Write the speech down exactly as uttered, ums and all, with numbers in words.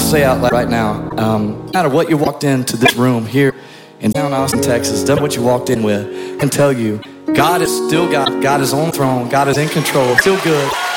say out loud right now, um, no matter what you walked into this room here in down Austin, Texas, done what you walked in with, I can tell you, God is still God. God is on the throne. God is in control. Still good.